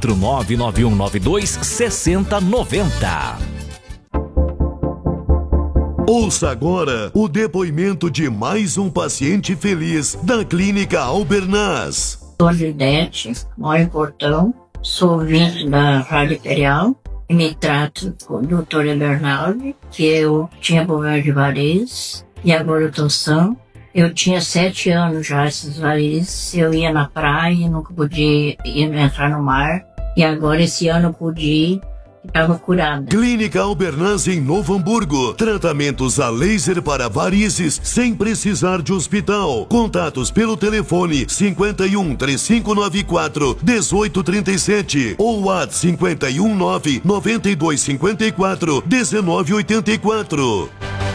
49991926090. Ouça agora o depoimento de mais um paciente feliz da Clínica Albernaz. Sou Gildete, moro em Portão, sou ouvinte da Rádio Imperial e me trato com o Dr. Bernardo, que eu tinha problema de varizes e agora eu estou sã. Eu tinha 7 anos já essas varizes, eu ia na praia e nunca podia entrar no mar, e agora esse ano eu pude ir. Estava curada. Clínica Albernaz em Novo Hamburgo. Tratamentos a laser para varizes sem precisar de hospital. Contatos pelo telefone 51 3594 1837 ou WhatsApp 519 9254 1984.